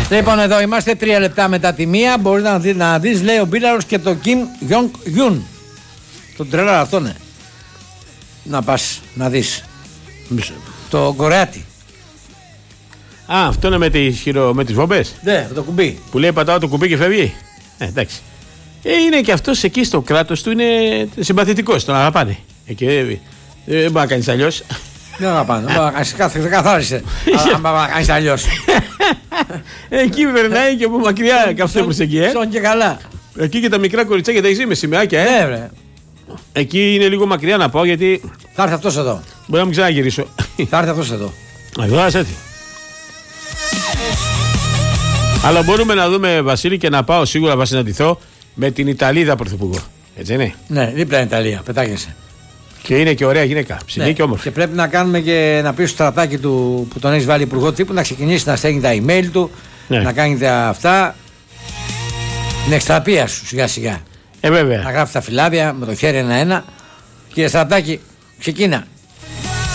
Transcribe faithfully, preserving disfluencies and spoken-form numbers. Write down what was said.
Λοιπόν, εδώ είμαστε τρία λεπτά μετά τη μία. Μπορεί να δει, να δεις, λέει ο Μπίλαρος, και το Kim Jong-un. Τον τρελά αυτό, ναι. Να πας να δεις. Το Κορεάτι. Α, αυτό είναι με τις, χειρο... με τις βόμπες. Ναι, το κουμπί. Που λέει πατάω το κουμπί και φεύγει. Ε, εντάξει. Ε, είναι και αυτός εκεί στο κράτος του, είναι συμπαθητικός, τον αγαπάνε. Εκεί δεν μπορεί να κάνεις αλλιώς. Δεν αγαπάνε, δεν μπορεί να κάνεις, καθάρισε. Αν μπορεί να κάνεις αλλιώς. Εκεί περνάει και από μακριά καυστέ προς εκεί, ε. Σον και καλά. Εκεί και τα μικρά κοριτσάκια τα έχεις με σημαίακια, ε. Ναι, βρε. Εκεί είναι λίγο μακριά να πάω γιατί. Θα έρθει αυτός εδώ. Μπορεί να μην ξαναγυρίσω. Θα έρθει αυτός εδώ. Εδώ, ας έρθει. Αλλά μπορούμε να δούμε, Βασίλη, και να πάω σίγουρα να συναντηθώ με την Ιταλίδα πρωθυπουργό. Έτσι είναι. Ναι, δίπλα είναι Ιταλία, πετάγεσαι. Και είναι και ωραία γυναίκα. Ψηλή Ναι. και όμορφη. Και πρέπει να κάνουμε και να πει στο στρατάκι του που τον έχει βάλει υπουργό τύπου να ξεκινήσει να στέλνει τα email του, Ναι. να κάνει τα αυτά. Την εκστραπεία σου σιγά σιγά. Ε, βέβαια. Να γράφει τα φυλάδια με το χέρι ένα-ένα. Κύριε στρατάκι, ξεκίνα.